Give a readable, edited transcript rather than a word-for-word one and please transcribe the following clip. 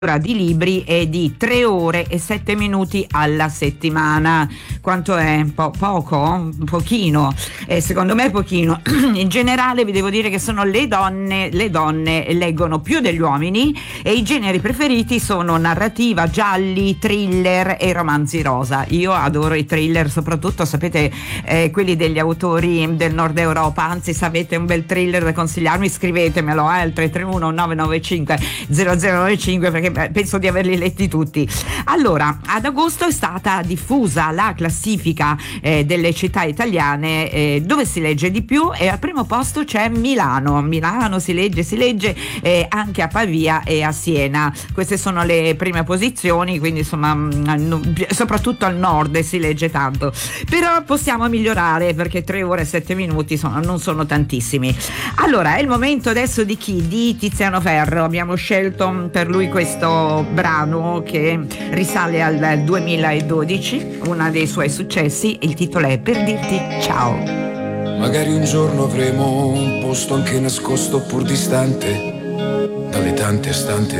di libri è di 3 ore e 7 minuti alla settimana. Quanto è? Poco? Pochino? Secondo me è pochino. In generale vi devo dire che sono le donne leggono più degli uomini e i generi preferiti sono narrativa, gialli, thriller e romanzi rosa. Io adoro i thriller, soprattutto sapete quelli degli autori del nord Europa. Anzi, se avete un bel thriller da consigliarmi, scrivetemelo al 331 995 0095 perché penso di averli letti tutti. Allora, ad agosto è stata diffusa la classifica delle città italiane dove si legge di più, e al primo posto c'è Milano. Milano si legge anche a Pavia e a Siena. Queste sono le prime posizioni, quindi insomma soprattutto al nord si legge tanto, però possiamo migliorare perché 3 ore e 7 minuti non sono tantissimi. Allora, è il momento adesso di chi? Di Tiziano Ferro. Abbiamo scelto per lui questo brano che risale al 2012, uno dei suoi successi. Il titolo è Per dirti ciao. Magari un giorno avremo un posto anche nascosto pur distante dalle tante stanze